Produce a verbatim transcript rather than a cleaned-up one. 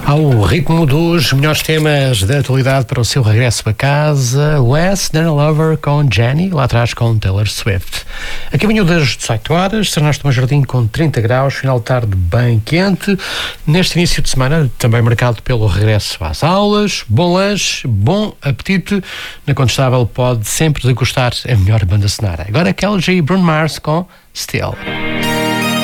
Ao ritmo dos melhores temas da atualidade para o seu regresso a casa, Less Than a Lover com Jenny, lá atrás com Taylor Swift. A caminho das dezoito horas, Sernaste um jardim com trinta graus, final de tarde bem quente. Neste início de semana, também marcado pelo regresso às aulas, bom lanche, bom apetite. Na Condestável pode sempre degustar a melhor banda sonora. Agora Kelly G e Bruno Mars com Still.